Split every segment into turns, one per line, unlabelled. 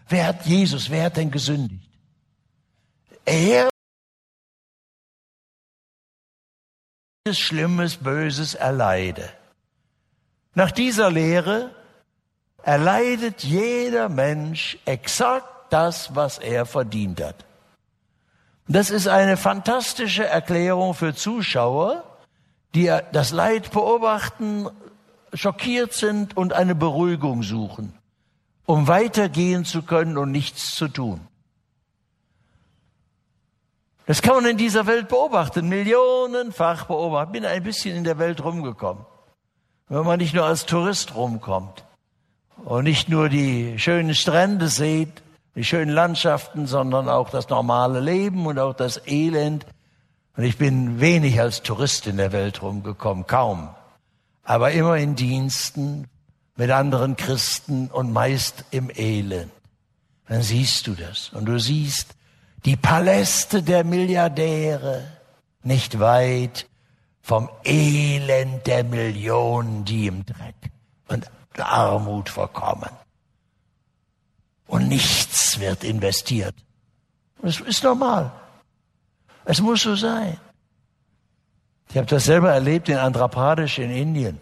Wer hat Jesus, wer hat denn gesündigt? Er Schlimmes, Böses erleide. Nach dieser Lehre erleidet jeder Mensch exakt das, was er verdient hat. Das ist eine fantastische Erklärung für Zuschauer, die das Leid beobachten, schockiert sind und eine Beruhigung suchen, um weitergehen zu können und nichts zu tun. Das kann man in dieser Welt beobachten, millionenfach beobachten. Ich bin ein bisschen in der Welt rumgekommen. Wenn man nicht nur als Tourist rumkommt und nicht nur die schönen Strände sieht, die schönen Landschaften, sondern auch das normale Leben und auch das Elend. Und ich bin wenig als Tourist in der Welt rumgekommen, kaum. Aber immer in Diensten mit anderen Christen und meist im Elend. Dann siehst du das. Und du siehst die Paläste der Milliardäre nicht weit vom Elend der Millionen, die im Dreck und Armut verkommen. Und nichts wird investiert. Das ist normal. Es muss so sein. Ich habe das selber erlebt in Andhra Pradesh in Indien.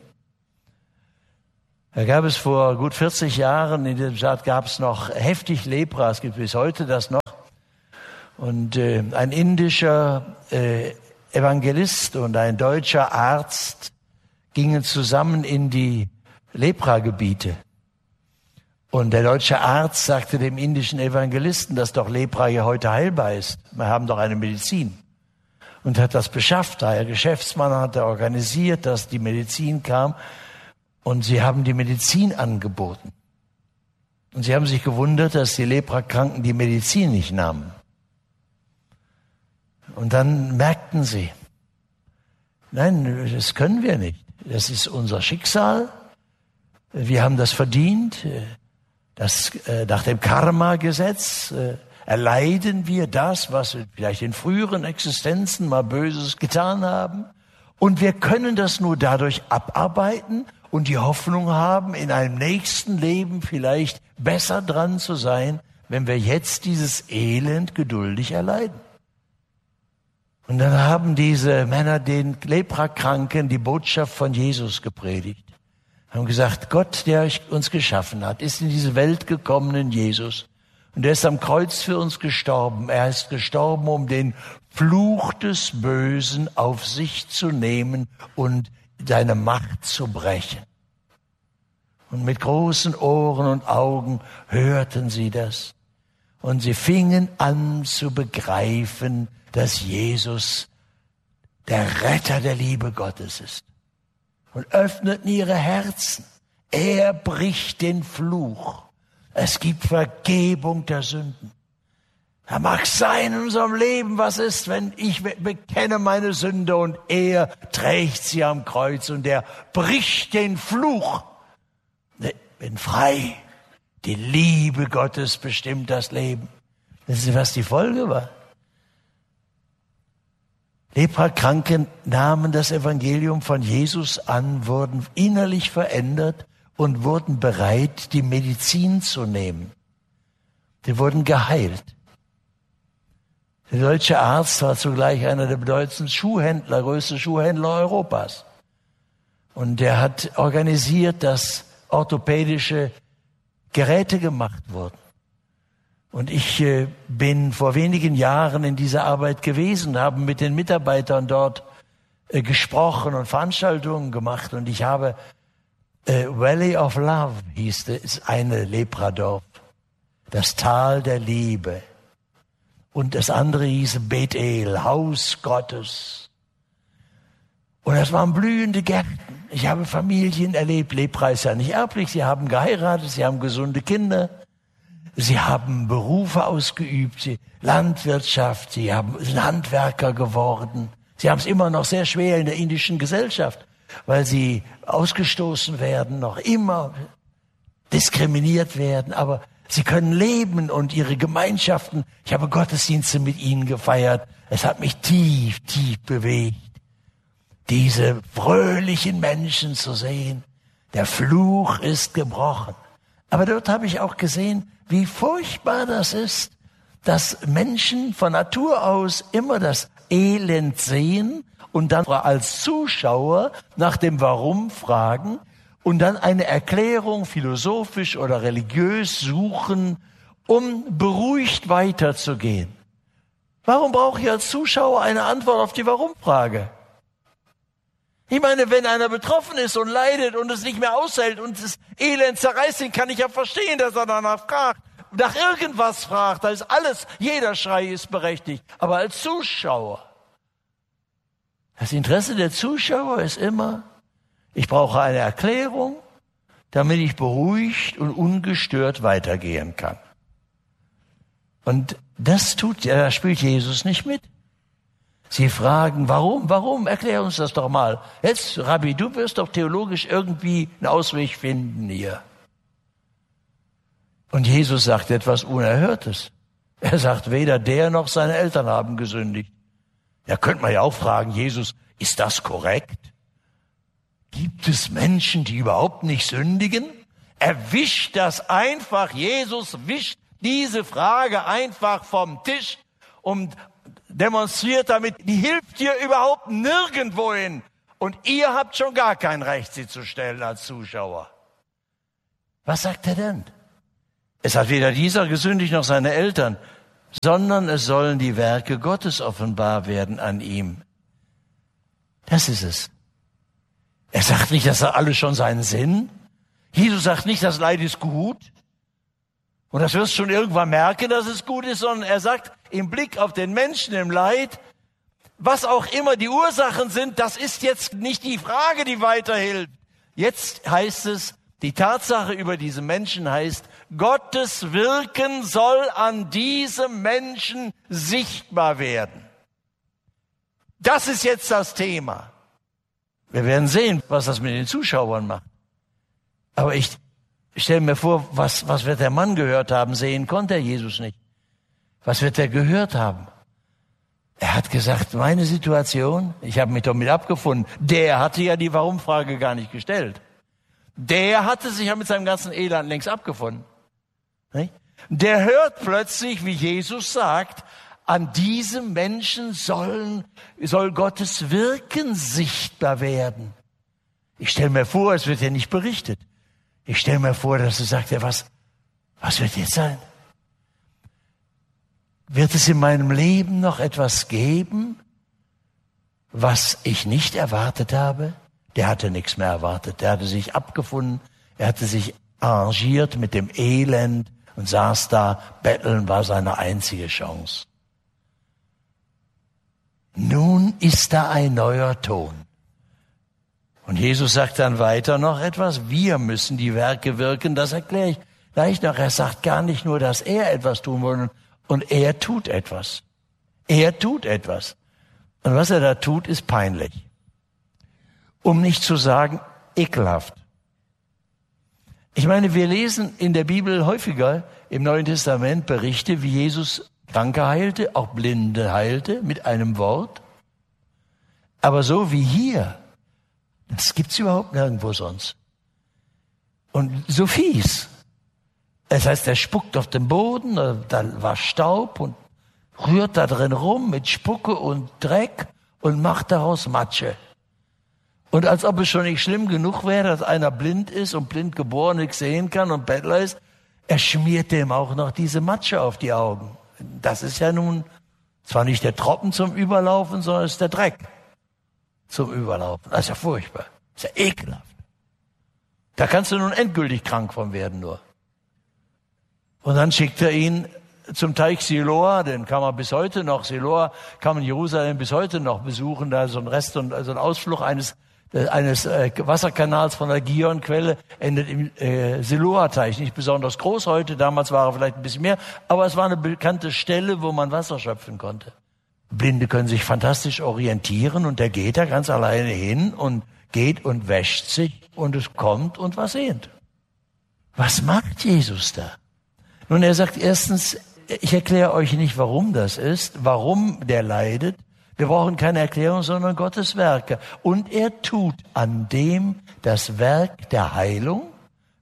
Da gab es vor gut 40 Jahren, in der Stadt gab es noch heftig Lepra, es gibt bis heute das noch. Und ein indischer Evangelist und ein deutscher Arzt gingen zusammen in die Lepragebiete. Und der deutsche Arzt sagte dem indischen Evangelisten, dass doch Lepra ja heute heilbar ist. Wir haben doch eine Medizin. Und hat das beschafft. Der Geschäftsmann hatte organisiert, dass die Medizin kam. Und sie haben die Medizin angeboten. Und sie haben sich gewundert, dass die Leprakranken die Medizin nicht nahmen. Und dann merkten sie, nein, das können wir nicht. Das ist unser Schicksal. Wir haben das verdient. Das, nach dem Karma-Gesetz erleiden wir das, was wir vielleicht in früheren Existenzen mal Böses getan haben. Und wir können das nur dadurch abarbeiten und die Hoffnung haben, in einem nächsten Leben vielleicht besser dran zu sein, wenn wir jetzt dieses Elend geduldig erleiden. Und dann haben diese Männer den Leprakranken die Botschaft von Jesus gepredigt. Haben gesagt, Gott, der uns geschaffen hat, ist in diese Welt gekommen in Jesus. Und er ist am Kreuz für uns gestorben. Er ist gestorben, um den Fluch des Bösen auf sich zu nehmen und seine Macht zu brechen. Und mit großen Ohren und Augen hörten sie das. Und sie fingen an zu begreifen, dass Jesus der Retter der Liebe Gottes ist. Und öffneten ihre Herzen. Er bricht den Fluch. Es gibt Vergebung der Sünden. Da mag sein in unserem Leben, was ist, wenn ich bekenne meine Sünde und er trägt sie am Kreuz und er bricht den Fluch. Ich bin frei. Die Liebe Gottes bestimmt das Leben. Wissen Sie, was die Folge war? Leprakranken nahmen das Evangelium von Jesus an, wurden innerlich verändert und wurden bereit, die Medizin zu nehmen. Sie wurden geheilt. Der deutsche Arzt war zugleich einer der bedeutendsten Schuhhändler, größte Schuhhändler Europas. Und er hat organisiert, dass orthopädische Geräte gemacht wurden. Und ich bin vor wenigen Jahren in dieser Arbeit gewesen, habe mit den Mitarbeitern dort gesprochen und Veranstaltungen gemacht. Und ich habe Valley of Love hieß es, ist eine Lepradorf, das Tal der Liebe. Und das andere hieß Bethel, Haus Gottes. Und das waren blühende Gärten. Ich habe Familien erlebt, Lepra ist ja nicht erblich, sie haben geheiratet, sie haben gesunde Kinder. Sie haben Berufe ausgeübt, Landwirtschaft, sie sind Handwerker geworden. Sie haben es immer noch sehr schwer in der indischen Gesellschaft, weil sie ausgestoßen werden, noch immer diskriminiert werden. Aber sie können leben und ihre Gemeinschaften, ich habe Gottesdienste mit ihnen gefeiert. Es hat mich tief, tief bewegt, diese fröhlichen Menschen zu sehen. Der Fluch ist gebrochen. Aber dort habe ich auch gesehen, wie furchtbar das ist, dass Menschen von Natur aus immer das Elend sehen und dann als Zuschauer nach dem Warum fragen und dann eine Erklärung philosophisch oder religiös suchen, um beruhigt weiterzugehen. Warum brauche ich als Zuschauer eine Antwort auf die Warum-Frage? Ich meine, wenn einer betroffen ist und leidet und es nicht mehr aushält und das Elend zerreißt ihn, kann ich ja verstehen, dass er danach fragt, nach irgendwas fragt. Da ist alles, jeder Schrei ist berechtigt. Aber als Zuschauer, das Interesse der Zuschauer ist immer, ich brauche eine Erklärung, damit ich beruhigt und ungestört weitergehen kann. Und das da spielt Jesus nicht mit. Sie fragen, warum? Erklär uns das doch mal. Jetzt, Rabbi, du wirst doch theologisch irgendwie einen Ausweg finden hier. Und Jesus sagt etwas Unerhörtes. Er sagt, weder der noch seine Eltern haben gesündigt. Ja, könnte man ja auch fragen, Jesus, ist das korrekt? Gibt es Menschen, die überhaupt nicht sündigen? Er wischt das einfach, Jesus wischt diese Frage einfach vom Tisch und demonstriert damit, die hilft dir überhaupt nirgendwohin. Und ihr habt schon gar kein Recht, sie zu stellen als Zuschauer. Was sagt er denn? Es hat weder dieser gesündigt noch seine Eltern, sondern es sollen die Werke Gottes offenbar werden an ihm. Das ist es. Er sagt nicht, das hat alles schon seinen Sinn. Jesus sagt nicht, das Leid ist gut. Und das wirst du schon irgendwann merken, dass es gut ist, sondern er sagt, im Blick auf den Menschen im Leid, was auch immer die Ursachen sind, das ist jetzt nicht die Frage, die weiterhilft. Jetzt heißt es, die Tatsache über diese Menschen heißt, Gottes Wirken soll an diesem Menschen sichtbar werden. Das ist jetzt das Thema. Wir werden sehen, was das mit den Zuschauern macht. Aber ich stelle mir vor, was wird der Mann gehört haben? Sehen konnte er Jesus nicht. Was wird er gehört haben? Er hat gesagt, meine Situation, ich habe mich damit abgefunden. Der hatte ja die Warum-Frage gar nicht gestellt. Der hatte sich ja mit seinem ganzen Elend längst abgefunden. Nicht? Der hört plötzlich, wie Jesus sagt, an diesem Menschen soll Gottes Wirken sichtbar werden. Ich stelle mir vor, es wird ja nicht berichtet. Ich stelle mir vor, dass er sagt, ja, was wird jetzt sein? Wird es in meinem Leben noch etwas geben, was ich nicht erwartet habe? Der hatte nichts mehr erwartet. Der hatte sich abgefunden. Er hatte sich arrangiert mit dem Elend und saß da. Betteln war seine einzige Chance. Nun ist da ein neuer Ton. Und Jesus sagt dann weiter noch etwas. Wir müssen die Werke wirken. Das erkläre ich gleich noch. Er sagt gar nicht nur, dass er etwas tun will. Und er tut etwas. Er tut etwas. Und was er da tut, ist peinlich. Um nicht zu sagen, ekelhaft. Ich meine, wir lesen in der Bibel häufiger im Neuen Testament Berichte, wie Jesus Kranke heilte, auch Blinde heilte, mit einem Wort. Aber so wie hier, das gibt's überhaupt nirgendwo sonst. Und so fies. Das heißt, er spuckt auf den Boden, da war Staub und rührt da drin rum mit Spucke und Dreck und macht daraus Matsche. Und als ob es schon nicht schlimm genug wäre, dass einer blind ist und blind geboren nichts sehen kann und Bettler ist, er schmiert dem auch noch diese Matsche auf die Augen. Das ist ja nun zwar nicht der Tropfen zum Überlaufen, sondern es ist der Dreck zum Überlaufen. Das ist ja furchtbar. Das ist ja ekelhaft. Da kannst du nun endgültig krank von werden nur. Und dann schickt er ihn zum Teich Siloa, den kann man bis heute noch, Siloa kann man in Jerusalem bis heute noch besuchen, da so ein Rest und also ein Ausflug eines Wasserkanals von der Gihonquelle endet im Siloa-Teich. Nicht besonders groß heute, damals war er vielleicht ein bisschen mehr, aber es war eine bekannte Stelle, wo man Wasser schöpfen konnte. Blinde können sich fantastisch orientieren und der geht da ganz alleine hin und geht und wäscht sich und es kommt und was sehend. Was macht Jesus da? Nun, er sagt erstens, ich erkläre euch nicht, warum das ist, warum der leidet. Wir brauchen keine Erklärung, sondern Gottes Werke. Und er tut an dem das Werk der Heilung,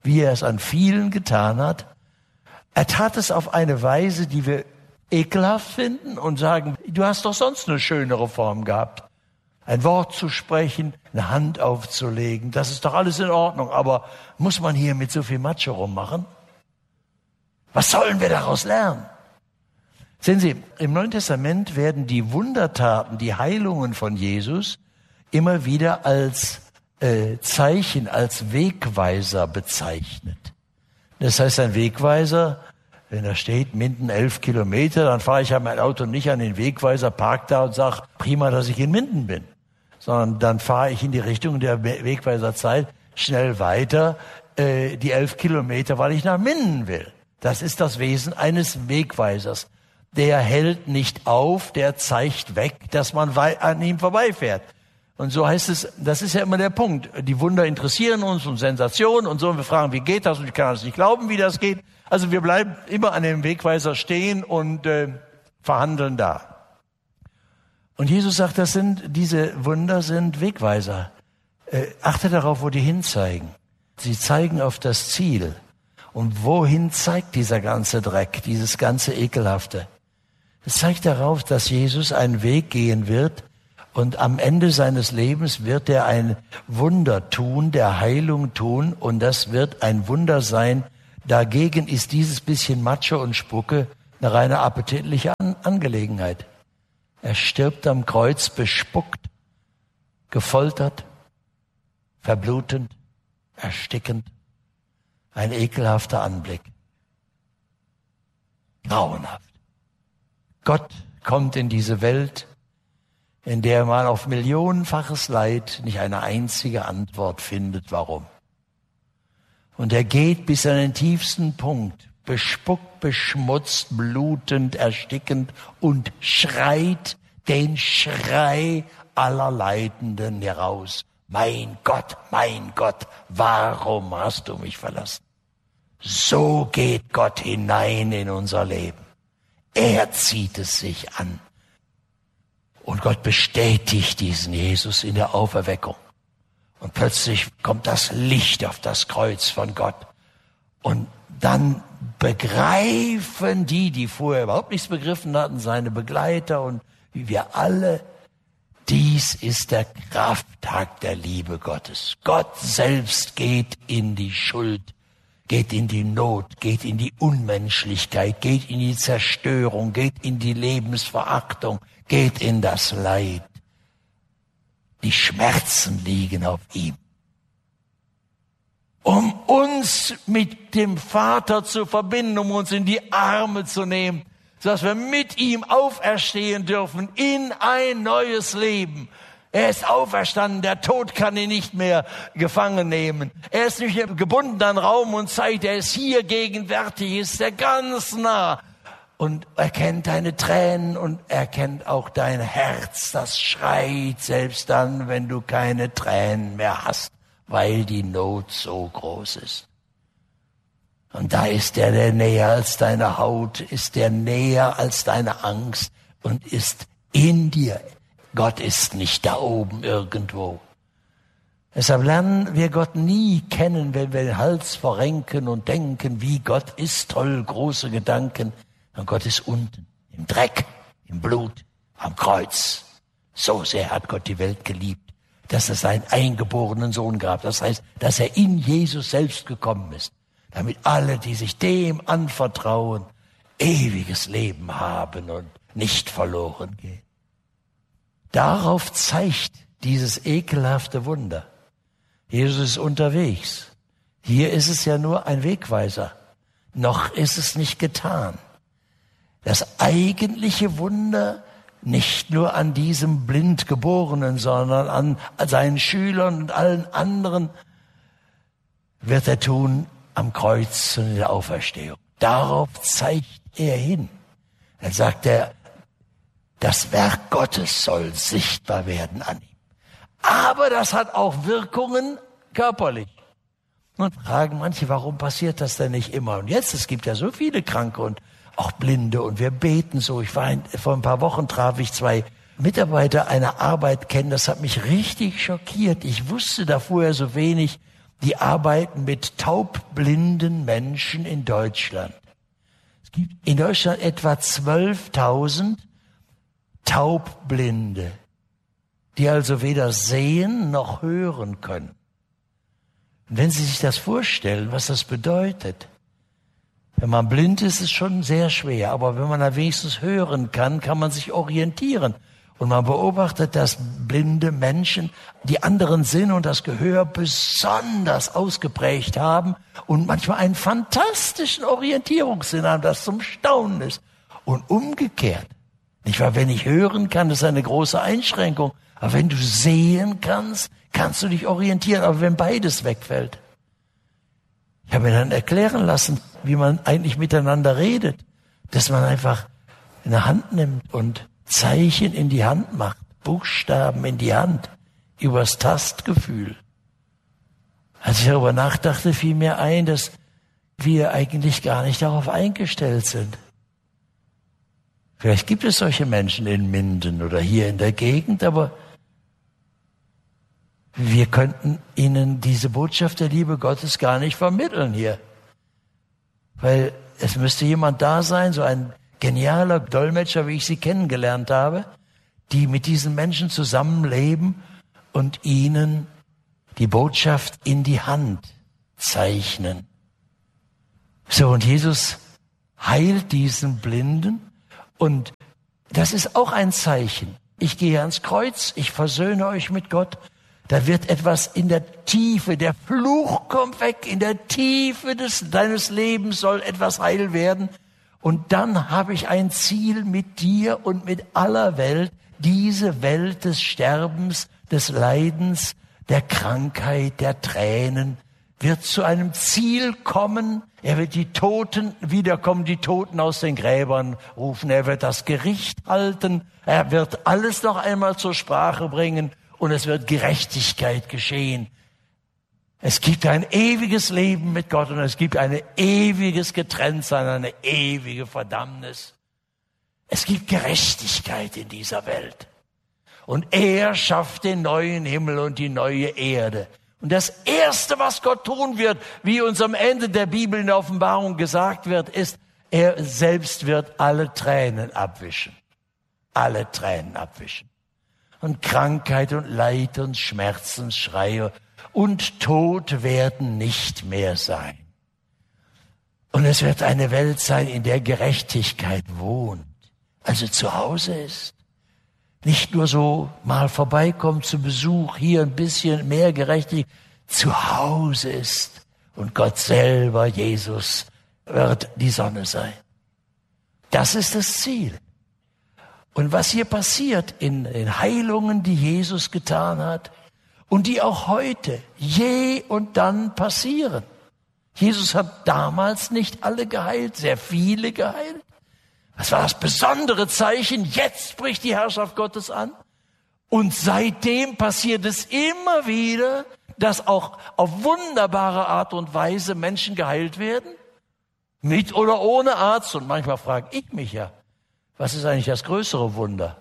wie er es an vielen getan hat. Er tat es auf eine Weise, die wir ekelhaft finden und sagen, du hast doch sonst eine schönere Form gehabt. Ein Wort zu sprechen, eine Hand aufzulegen, das ist doch alles in Ordnung. Aber muss man hier mit so viel Macho rummachen? Was sollen wir daraus lernen? Sehen Sie, im Neuen Testament werden die Wundertaten, die Heilungen von Jesus immer wieder als Zeichen, als Wegweiser bezeichnet. Das heißt, ein Wegweiser, wenn da steht, Minden 11 Kilometer, dann fahre ich ja mein Auto nicht an den Wegweiser, park da und sage, prima, dass ich in Minden bin. Sondern dann fahre ich in die Richtung der Wegweiserzeit schnell weiter, die 11 Kilometer, weil ich nach Minden will. Das ist das Wesen eines Wegweisers. Der hält nicht auf, der zeigt weg, dass man an ihm vorbeifährt. Und so heißt es, das ist ja immer der Punkt. Die Wunder interessieren uns und Sensationen und so. Und wir fragen, wie geht das? Und ich kann das nicht glauben, wie das geht. Also wir bleiben immer an dem Wegweiser stehen und verhandeln da. Und Jesus sagt, diese Wunder sind Wegweiser. Achte darauf, wo die hinzeigen. Sie zeigen auf das Ziel. Und wohin zeigt dieser ganze Dreck, dieses ganze Ekelhafte? Es zeigt darauf, dass Jesus einen Weg gehen wird, und am Ende seines Lebens wird er ein Wunder tun, der Heilung tun, und das wird ein Wunder sein. Dagegen ist dieses bisschen Matsche und Spucke eine reine appetitliche Angelegenheit. Er stirbt am Kreuz bespuckt, gefoltert, verblutend, erstickend. Ein ekelhafter Anblick. Grauenhaft. Gott kommt in diese Welt, in der man auf millionenfaches Leid nicht eine einzige Antwort findet, warum. Und er geht bis an den tiefsten Punkt, bespuckt, beschmutzt, blutend, erstickend und schreit den Schrei aller Leidenden heraus. Mein Gott, warum hast du mich verlassen? So geht Gott hinein in unser Leben. Er zieht es sich an. Und Gott bestätigt diesen Jesus in der Auferweckung. Und plötzlich kommt das Licht auf das Kreuz von Gott. Und dann begreifen die vorher überhaupt nichts begriffen hatten, seine Begleiter und wie wir alle, dies ist der Krafttag der Liebe Gottes. Gott selbst geht in die Schuld, geht in die Not, geht in die Unmenschlichkeit, geht in die Zerstörung, geht in die Lebensverachtung, geht in das Leid. Die Schmerzen liegen auf ihm. Um uns mit dem Vater zu verbinden, um uns in die Arme zu nehmen, sodass wir mit ihm auferstehen dürfen in ein neues Leben. Er ist auferstanden, der Tod kann ihn nicht mehr gefangen nehmen. Er ist nicht mehr gebunden an Raum und Zeit, er ist hier gegenwärtig, ist er ganz nah. Und er kennt deine Tränen und er kennt auch dein Herz, das schreit, selbst dann, wenn du keine Tränen mehr hast, weil die Not so groß ist. Und da ist der näher als deine Haut, ist der näher als deine Angst und ist in dir. Gott ist nicht da oben irgendwo. Deshalb lernen wir Gott nie kennen, wenn wir den Hals verrenken und denken, wie Gott ist, toll, große Gedanken. Und Gott ist unten, im Dreck, im Blut, am Kreuz. So sehr hat Gott die Welt geliebt, dass er seinen eingeborenen Sohn gab. Das heißt, dass er in Jesus selbst gekommen ist, damit alle, die sich dem anvertrauen, ewiges Leben haben und nicht verloren gehen. Darauf zeigt dieses ekelhafte Wunder. Jesus ist unterwegs. Hier ist es ja nur ein Wegweiser. Noch ist es nicht getan. Das eigentliche Wunder nicht nur an diesem Blindgeborenen, sondern an seinen Schülern und allen anderen wird er tun am Kreuz und in der Auferstehung. Darauf zeigt er hin. Dann sagt er, das Werk Gottes soll sichtbar werden an ihm. Aber das hat auch Wirkungen körperlich. Und fragen manche, warum passiert das denn nicht immer? Und jetzt, es gibt ja so viele Kranke und auch Blinde und wir beten so. Vor ein paar Wochen traf ich 2 Mitarbeiter einer Arbeit kennen. Das hat mich richtig schockiert. Ich wusste da vorher so wenig. die arbeiten mit taubblinden Menschen in Deutschland. Es gibt in Deutschland etwa 12.000 Taubblinde, die also weder sehen noch hören können. Und wenn Sie sich das vorstellen, was das bedeutet, wenn man blind ist, ist es schon sehr schwer, aber wenn man da wenigstens hören kann, kann man sich orientieren. Und man beobachtet, dass blinde Menschen die anderen Sinne und das Gehör besonders ausgeprägt haben und manchmal einen fantastischen Orientierungssinn haben, das zum Staunen ist. Und umgekehrt, nicht wahr? Wenn ich hören kann, das ist eine große Einschränkung. Aber wenn du sehen kannst, kannst du dich orientieren. Aber wenn beides wegfällt. Ich habe mir dann erklären lassen, wie man eigentlich miteinander redet. Dass man einfach eine Hand nimmt und Zeichen in die Hand macht. Buchstaben in die Hand. Übers Tastgefühl. Als ich darüber nachdachte, fiel mir ein, dass wir eigentlich gar nicht darauf eingestellt sind. Vielleicht gibt es solche Menschen in Minden oder hier in der Gegend, aber wir könnten ihnen diese Botschaft der Liebe Gottes gar nicht vermitteln hier. Weil es müsste jemand da sein, so ein genialer Dolmetscher, wie ich sie kennengelernt habe, die mit diesen Menschen zusammenleben und ihnen die Botschaft in die Hand zeichnen. So, und Jesus heilt diesen Blinden und das ist auch ein Zeichen. Ich gehe ans Kreuz, ich versöhne euch mit Gott. Da wird etwas in der Tiefe, der Fluch kommt weg, in der Tiefe deines Lebens soll etwas heil werden. Und dann habe ich ein Ziel mit dir und mit aller Welt, diese Welt des Sterbens, des Leidens, der Krankheit, der Tränen, wird zu einem Ziel kommen. Er wird die Toten wiederkommen, die Toten aus den Gräbern rufen. Er wird das Gericht halten. Er wird alles noch einmal zur Sprache bringen. Und es wird Gerechtigkeit geschehen. Es gibt ein ewiges Leben mit Gott und es gibt ein ewiges Getrenntsein, eine ewige Verdammnis. Es gibt Gerechtigkeit in dieser Welt. Und er schafft den neuen Himmel und die neue Erde. Und das Erste, was Gott tun wird, wie uns am Ende der Bibel in der Offenbarung gesagt wird, ist, er selbst wird alle Tränen abwischen. Alle Tränen abwischen. Und Krankheit und Leid und Schmerzensschreie und Tod werden nicht mehr sein. Und es wird eine Welt sein, in der Gerechtigkeit wohnt, also zu Hause ist. Nicht nur so mal vorbeikommt zu Besuch, hier ein bisschen mehr Gerechtigkeit, zu Hause ist. Und Gott selber, Jesus, wird die Sonne sein. Das ist das Ziel. Und was hier passiert in den Heilungen, die Jesus getan hat und die auch heute je und dann passieren. Jesus hat damals nicht alle geheilt, sehr viele geheilt. Das war das besondere Zeichen. Jetzt bricht die Herrschaft Gottes an. Und seitdem passiert es immer wieder, dass auch auf wunderbare Art und Weise Menschen geheilt werden. Mit oder ohne Arzt. Und manchmal frage ich mich ja, was ist eigentlich das größere Wunder?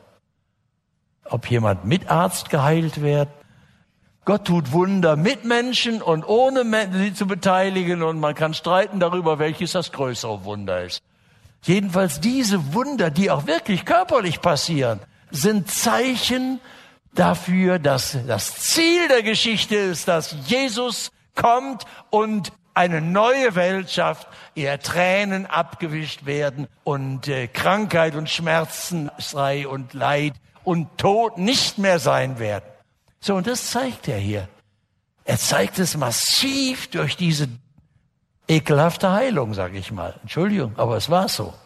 Ob jemand mit Arzt geheilt wird? Gott tut Wunder mit Menschen und ohne sie zu beteiligen und man kann streiten darüber, welches das größere Wunder ist. Jedenfalls diese Wunder, die auch wirklich körperlich passieren, sind Zeichen dafür, dass das Ziel der Geschichte ist, dass Jesus kommt und eine neue Welt schafft, in der Tränen abgewischt werden und Krankheit und Schmerzenschrei und Leid und Tod nicht mehr sein werden. So, und das zeigt er hier. Er zeigt es massiv durch diese ekelhafte Heilung, sage ich mal. Entschuldigung, aber es war so.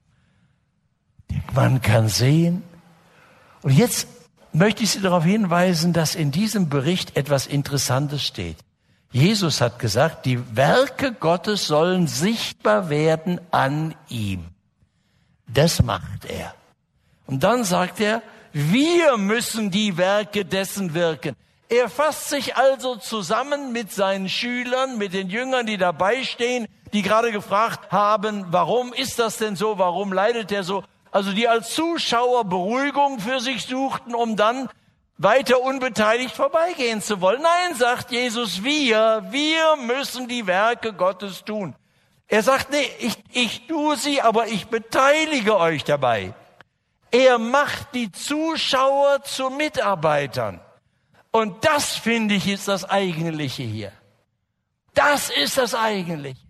Man kann sehen. Und jetzt möchte ich Sie darauf hinweisen, dass in diesem Bericht etwas Interessantes steht. Jesus hat gesagt, die Werke Gottes sollen sichtbar werden an ihm. Das macht er. Und dann sagt er, wir müssen die Werke dessen wirken. Er fasst sich also zusammen mit seinen Schülern, mit den Jüngern, die dabei stehen, die gerade gefragt haben, warum ist das denn so, warum leidet er so? Also die als Zuschauer Beruhigung für sich suchten, um dann weiter unbeteiligt vorbeigehen zu wollen. Nein, sagt Jesus, wir müssen die Werke Gottes tun. Er sagt, nee, ich tue sie, aber ich beteilige euch dabei. Er macht die Zuschauer zu Mitarbeitern. Und das, finde ich, ist das Eigentliche hier. Das ist das Eigentliche.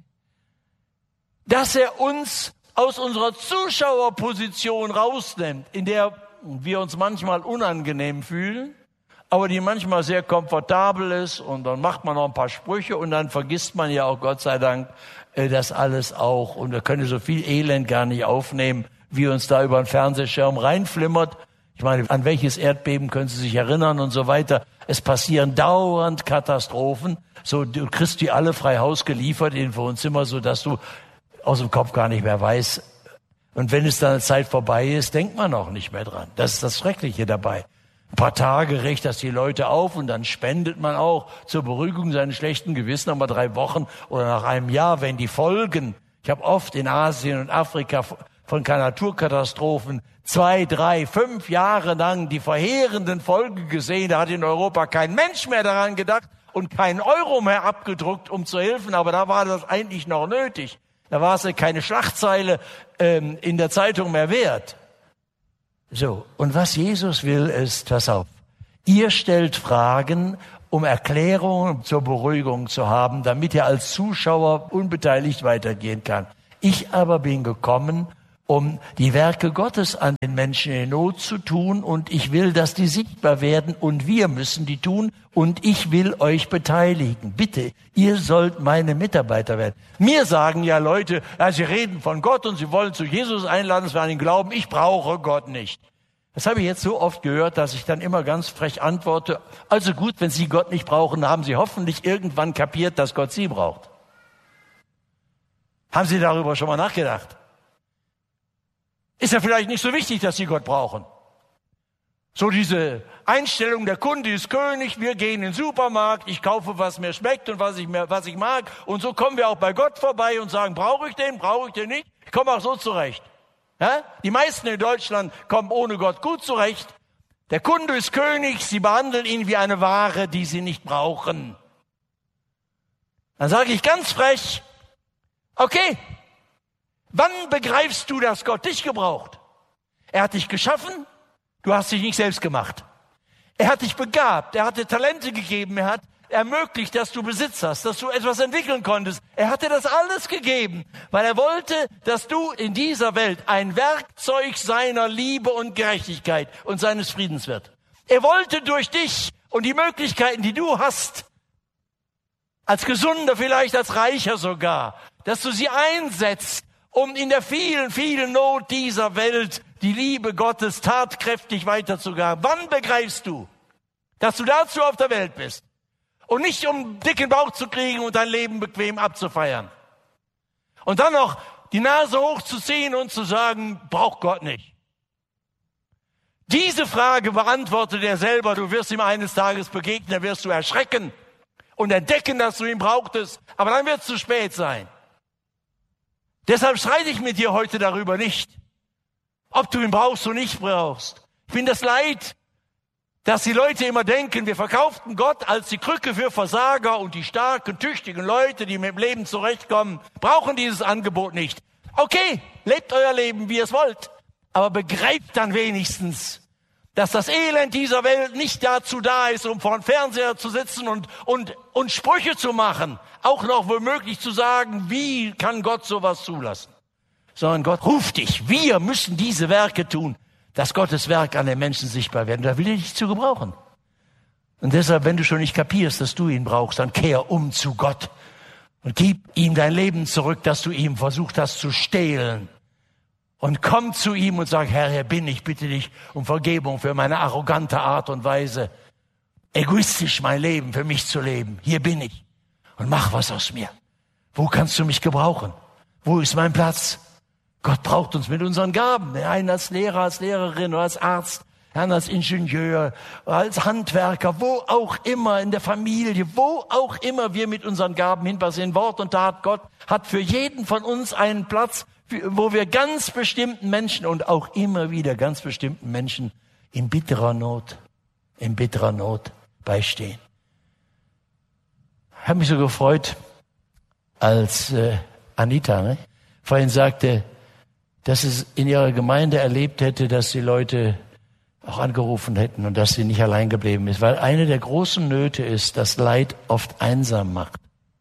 Dass er uns aus unserer Zuschauerposition rausnimmt, in der wir uns manchmal unangenehm fühlen, aber die manchmal sehr komfortabel ist, und dann macht man noch ein paar Sprüche und dann vergisst man ja auch, Gott sei Dank, das alles auch. Und wir können so viel Elend gar nicht aufnehmen, wie uns da über den Fernsehschirm reinflimmert. Ich meine, an welches Erdbeben können Sie sich erinnern und so weiter. Es passieren dauernd Katastrophen. So, du kriegst die alle frei Haus geliefert in Wohnzimmer, so dass du aus dem Kopf gar nicht mehr weißt. Und wenn es dann eine Zeit vorbei ist, denkt man auch nicht mehr dran. Das ist das Schreckliche dabei. Ein paar Tage regt das die Leute auf und dann spendet man auch zur Beruhigung seines schlechten Gewissens nochmal 3 Wochen oder nach einem Jahr, wenn die Folgen, ich habe oft in Asien und Afrika von Naturkatastrophen 2, 3, 5 Jahre lang die verheerenden Folgen gesehen. Da hat in Europa kein Mensch mehr daran gedacht und kein Euro mehr abgedruckt, um zu helfen. Aber da war das eigentlich noch nötig. Da war es keine Schlagzeile in der Zeitung mehr wert. So, und was Jesus will ist, pass auf, ihr stellt Fragen, um Erklärungen zur Beruhigung zu haben, damit ihr als Zuschauer unbeteiligt weitergehen kann. Ich aber bin gekommen, um die Werke Gottes an den Menschen in Not zu tun, und ich will, dass die sichtbar werden, und wir müssen die tun, und ich will euch beteiligen. Bitte, ihr sollt meine Mitarbeiter werden. Mir sagen ja Leute, ja, sie reden von Gott und sie wollen zu Jesus einladen, es werden ihn glauben, ich brauche Gott nicht. Das habe ich jetzt so oft gehört, dass ich dann immer ganz frech antworte, also gut, wenn Sie Gott nicht brauchen, haben Sie hoffentlich irgendwann kapiert, dass Gott Sie braucht. Haben Sie darüber schon mal nachgedacht? Ist ja vielleicht nicht so wichtig, dass Sie Gott brauchen. So diese Einstellung, der Kunde ist König, wir gehen in den Supermarkt, ich kaufe, was mir schmeckt und was ich mag. Und so kommen wir auch bei Gott vorbei und sagen, brauche ich den nicht? Ich komme auch so zurecht. Ja? Die meisten in Deutschland kommen ohne Gott gut zurecht. Der Kunde ist König, sie behandeln ihn wie eine Ware, die sie nicht brauchen. Dann sage ich ganz frech, okay, wann begreifst du, dass Gott dich gebraucht? Er hat dich geschaffen, du hast dich nicht selbst gemacht. Er hat dich begabt, er hat dir Talente gegeben, er hat ermöglicht, dass du Besitz hast, dass du etwas entwickeln konntest. Er hat dir das alles gegeben, weil er wollte, dass du in dieser Welt ein Werkzeug seiner Liebe und Gerechtigkeit und seines Friedens wird. Er wollte durch dich und die Möglichkeiten, die du hast, als Gesunder, vielleicht als Reicher sogar, dass du sie einsetzt, um in der vielen, vielen Not dieser Welt die Liebe Gottes tatkräftig weiterzugeben. Wann begreifst du, dass du dazu auf der Welt bist? Und nicht, um einen dicken Bauch zu kriegen und dein Leben bequem abzufeiern. Und dann noch die Nase hochzuziehen und zu sagen, braucht Gott nicht. Diese Frage beantwortet er selber. Du wirst ihm eines Tages begegnen, da wirst du erschrecken und entdecken, dass du ihn brauchtest. Aber dann wird es zu spät sein. Deshalb streite ich mit dir heute darüber nicht, ob du ihn brauchst oder nicht brauchst. Ich finde das leid, dass die Leute immer denken, wir verkauften Gott als die Krücke für Versager, und die starken, tüchtigen Leute, die mit dem Leben zurechtkommen, brauchen dieses Angebot nicht. Okay, lebt euer Leben, wie ihr es wollt, aber begreift dann wenigstens, dass das Elend dieser Welt nicht dazu da ist, um vor dem Fernseher zu sitzen und Sprüche zu machen, auch noch womöglich zu sagen, wie kann Gott sowas zulassen? Sondern Gott ruft dich, wir müssen diese Werke tun, dass Gottes Werk an den Menschen sichtbar wird. Da will er dich zu gebrauchen. Und deshalb, wenn du schon nicht kapierst, dass du ihn brauchst, dann kehr um zu Gott und gib ihm dein Leben zurück, das du ihm versucht hast zu stehlen. Und komm zu ihm und sag, Herr, hier bin ich, bitte dich um Vergebung für meine arrogante Art und Weise, egoistisch mein Leben für mich zu leben. Hier bin ich und mach was aus mir. Wo kannst du mich gebrauchen? Wo ist mein Platz? Gott braucht uns mit unseren Gaben. Der eine als Lehrer, als Lehrerin oder als Arzt, der andere als Ingenieur, als Handwerker, wo auch immer, in der Familie, wo auch immer wir mit unseren Gaben hinpassen, in Wort und Tat. Gott hat für jeden von uns einen Platz, wo wir ganz bestimmten Menschen und auch immer wieder ganz bestimmten Menschen in bitterer Not, in bitterer Not beistehen. Ich habe mich so gefreut, als Anita vorhin sagte, dass sie in ihrer Gemeinde erlebt hätte, dass die Leute auch angerufen hätten und dass sie nicht allein geblieben ist. Weil eine der großen Nöte ist, dass Leid oft einsam macht.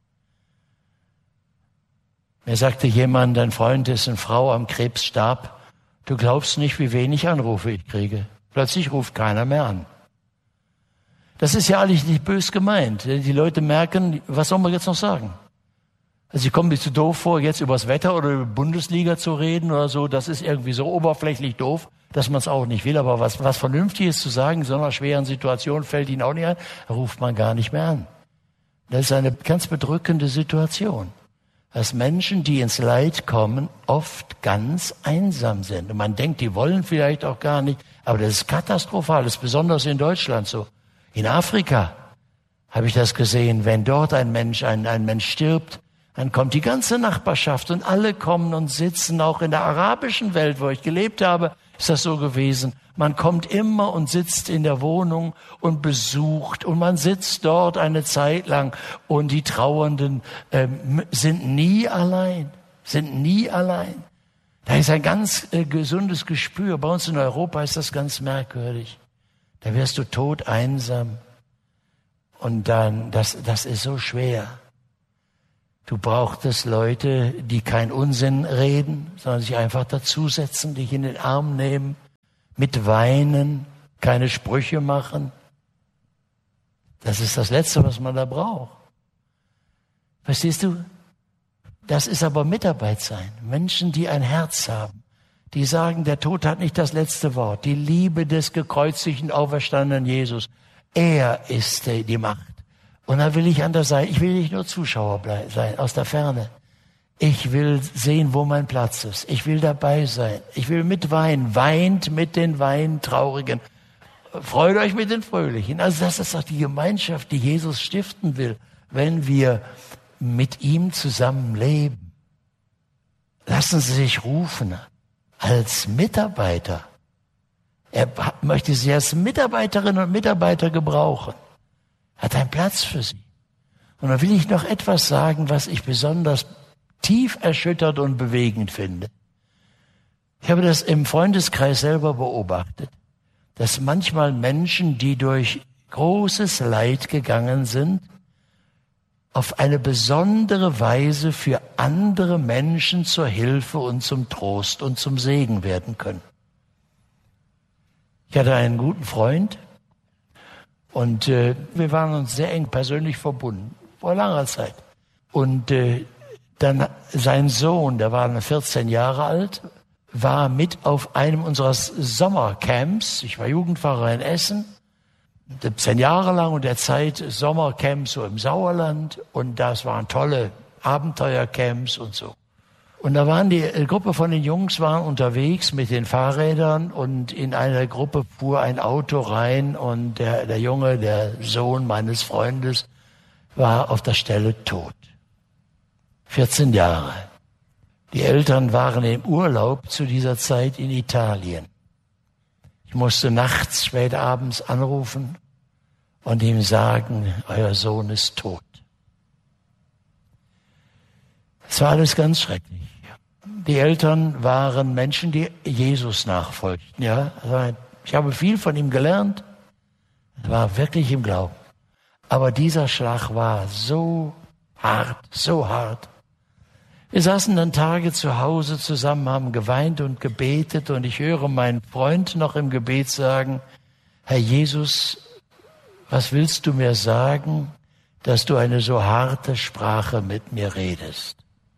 Mir sagte jemand, dein Freund, dessen Frau am Krebs starb, du glaubst nicht, wie wenig Anrufe ich kriege. Plötzlich ruft keiner mehr an. Das ist ja eigentlich nicht bös gemeint. Die Leute merken, was soll man jetzt noch sagen? Also ich komme mir zu doof vor, jetzt über das Wetter oder über Bundesliga zu reden oder so. Das ist irgendwie so oberflächlich doof, dass man es auch nicht will. Aber was Vernünftiges zu sagen in so einer schweren Situation fällt ihnen auch nicht ein, ruft man gar nicht mehr an. Das ist eine ganz bedrückende Situation, dass Menschen, die ins Leid kommen, oft ganz einsam sind. Und man denkt, die wollen vielleicht auch gar nicht, aber das ist katastrophal, das ist besonders in Deutschland so. In Afrika habe ich das gesehen, wenn dort ein Mensch stirbt, dann kommt die ganze Nachbarschaft und alle kommen und sitzen. Auch in der arabischen Welt, wo ich gelebt habe, ist das so gewesen. Man kommt immer und sitzt in der Wohnung und besucht und man sitzt dort eine Zeit lang und die Trauernden sind nie allein. Da ist ein ganz gesundes Gespür. Bei uns in Europa ist das ganz merkwürdig. Da wirst du todeinsam und dann, das ist so schwer. Du brauchtest Leute, die keinen Unsinn reden, sondern sich einfach dazusetzen, dich in den Arm nehmen, mit weinen, keine Sprüche machen. Das ist das Letzte, was man da braucht. Verstehst du? Das ist aber Mitarbeit sein. Menschen, die ein Herz haben, die sagen, der Tod hat nicht das letzte Wort. Die Liebe des gekreuzigten, auferstandenen Jesus. Er ist die Macht. Und da will ich an der Seite, ich will nicht nur Zuschauer sein, aus der Ferne. Ich will sehen, wo mein Platz ist. Ich will dabei sein. Ich will mitweinen. Weint mit den Weintraurigen. Freut euch mit den Fröhlichen. Also das ist doch die Gemeinschaft, die Jesus stiften will, wenn wir mit ihm zusammen leben. Lassen Sie sich rufen als Mitarbeiter. Er möchte Sie als Mitarbeiterinnen und Mitarbeiter gebrauchen. Hat einen Platz für sie. Und da will ich noch etwas sagen, was ich besonders tief erschüttert und bewegend finde. Ich habe das im Freundeskreis selber beobachtet, dass manchmal Menschen, die durch großes Leid gegangen sind, auf eine besondere Weise für andere Menschen zur Hilfe und zum Trost und zum Segen werden können. Ich hatte einen guten Freund, und wir waren uns sehr eng persönlich verbunden, vor langer Zeit. Und dann sein Sohn, der war 14 Jahre alt, war mit auf einem unserer Sommercamps. Ich war Jugendpfarrer in Essen, 17 Jahre lang und der Zeit Sommercamps so im Sauerland. Und das waren tolle Abenteuercamps und so. Und da waren die Gruppe von den Jungs waren unterwegs mit den Fahrrädern und in einer Gruppe fuhr ein Auto rein und der Junge, der Sohn meines Freundes, war auf der Stelle tot. 14 Jahre. Die Eltern waren im Urlaub zu dieser Zeit in Italien. Ich musste nachts, spät abends anrufen und ihm sagen, euer Sohn ist tot. Es war alles ganz schrecklich. Die Eltern waren Menschen, die Jesus nachfolgten. Ja, also ich habe viel von ihm gelernt. Er war wirklich im Glauben. Aber dieser Schlag war so hart, so hart. Wir saßen dann Tage zu Hause zusammen, haben geweint und gebetet. Und ich höre meinen Freund noch im Gebet sagen, Herr Jesus, was willst du mir sagen, dass du eine so harte Sprache mit mir redest?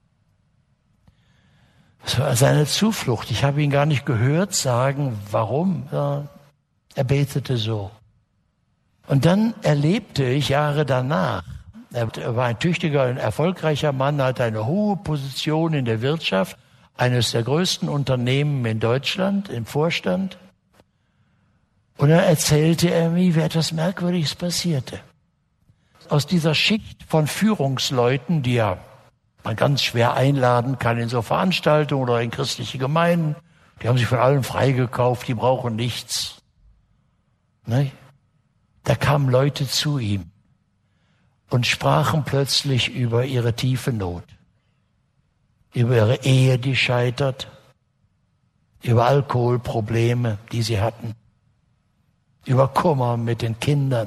Das war seine Zuflucht. Ich habe ihn gar nicht gehört sagen, warum. Ja, er betete so. Und dann erlebte ich Jahre danach, er war ein tüchtiger und erfolgreicher Mann, hatte eine hohe Position in der Wirtschaft, eines der größten Unternehmen in Deutschland, im Vorstand. Und dann erzählte er mir, wie etwas Merkwürdiges passierte. Aus dieser Schicht von Führungsleuten, die man ganz schwer einladen kann in so Veranstaltungen oder in christliche Gemeinden. Die haben sich von allem freigekauft, die brauchen nichts. Ne? Da kamen Leute zu ihm und sprachen plötzlich über ihre tiefe Not, über ihre Ehe, die scheitert, über Alkoholprobleme, die sie hatten, über Kummer mit den Kindern,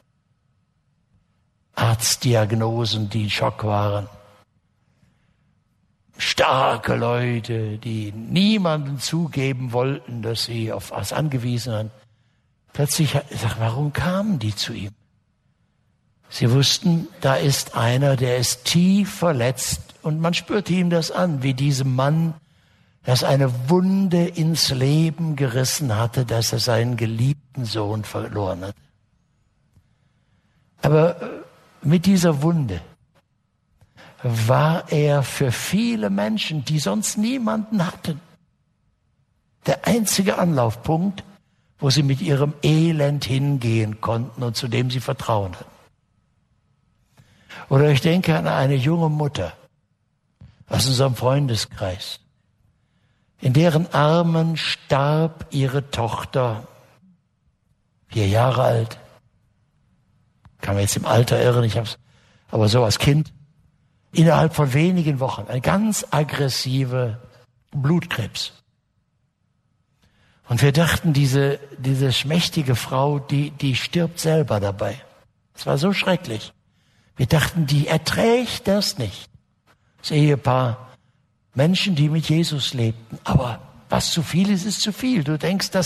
Arztdiagnosen, die ein Schock waren. Starke Leute, die niemandem zugeben wollten, dass sie auf was angewiesen waren. Plötzlich, warum kamen die zu ihm? Sie wussten, da ist einer, der ist tief verletzt und man spürte ihm das an, wie diesem Mann, das eine Wunde ins Leben gerissen hatte, dass er seinen geliebten Sohn verloren hat. Aber mit dieser Wunde war er für viele Menschen, die sonst niemanden hatten, der einzige Anlaufpunkt, wo sie mit ihrem Elend hingehen konnten und zu dem sie Vertrauen hatten. Oder ich denke an eine junge Mutter aus unserem Freundeskreis, in deren Armen starb ihre Tochter, 4 Jahre alt. Kann man jetzt im Alter irren, ich hab's, aber so als Kind. Innerhalb von wenigen Wochen eine ganz aggressive Blutkrebs. Und wir dachten, diese schmächtige Frau, die stirbt selber dabei. Es war so schrecklich. Wir dachten, die erträgt das nicht. Das Ehepaar, Menschen, die mit Jesus lebten. Aber was zu viel ist, ist zu viel. Du denkst, das